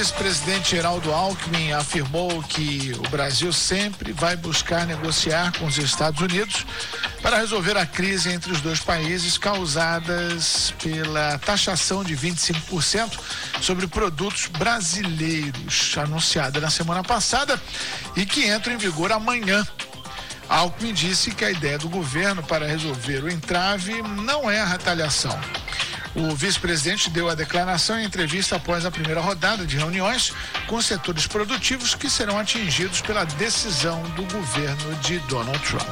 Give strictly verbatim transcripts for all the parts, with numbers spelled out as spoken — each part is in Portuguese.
vice-presidente Geraldo Alckmin afirmou que o Brasil sempre vai buscar negociar com os Estados Unidos para resolver a crise entre os dois países causadas pela taxação de vinte e cinco por cento sobre produtos brasileiros, anunciada na semana passada e que entra em vigor amanhã. Alckmin disse que a ideia do governo para resolver o entrave não é a retaliação. O vice-presidente deu a declaração em entrevista após a primeira rodada de reuniões com os setores produtivos que serão atingidos pela decisão do governo de Donald Trump.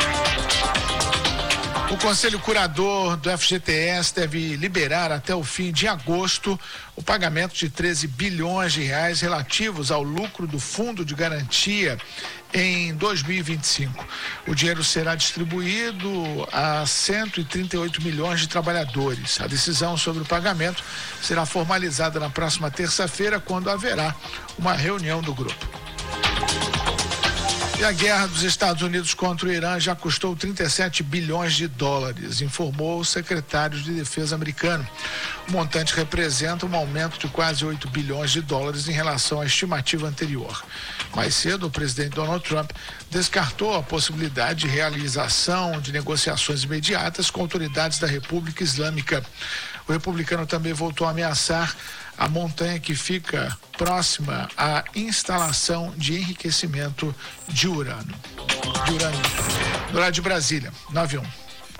O Conselho Curador do F G T S deve liberar até o fim de agosto o pagamento de treze bilhões de reais relativos ao lucro do Fundo de Garantia em dois mil e vinte e cinco. O dinheiro será distribuído a cento e trinta e oito milhões de trabalhadores. A decisão sobre o pagamento será formalizada na próxima terça-feira, quando haverá uma reunião do grupo. E a guerra dos Estados Unidos contra o Irã já custou trinta e sete bilhões de dólares, informou o secretário de Defesa americano. O montante representa um aumento de quase oito bilhões de dólares em relação à estimativa anterior. Mais cedo, o presidente Donald Trump descartou a possibilidade de realização de negociações imediatas com autoridades da República Islâmica. O republicano também voltou a ameaçar a montanha que fica próxima à instalação de enriquecimento de urânio. De urânio. Do lado de Brasília, nove um.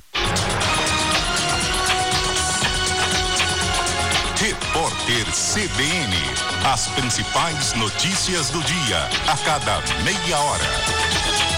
Repórter C B N. As principais notícias do dia, a cada meia hora.